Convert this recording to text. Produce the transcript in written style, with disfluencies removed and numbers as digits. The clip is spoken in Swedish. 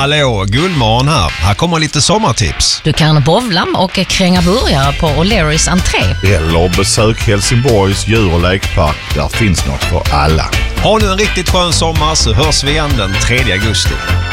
Hallå, Gullmorgon här. Här kommer lite sommartips. Du kan bowla och kränga burgare på O'Learys entré. Eller besök Helsingborgs djur- och lekpark. Där finns något för alla. Ha nu en riktigt skön sommar så hörs vi igen den 3 augusti.